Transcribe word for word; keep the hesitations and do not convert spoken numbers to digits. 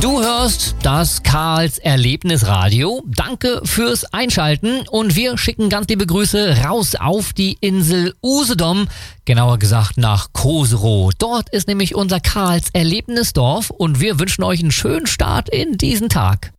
Du hörst das Karls Erlebnisradio. Danke fürs Einschalten und wir schicken ganz liebe Grüße raus auf die Insel Usedom, genauer gesagt nach Koserow. Dort ist nämlich unser Karls Erlebnisdorf und wir wünschen euch einen schönen Start in diesen Tag.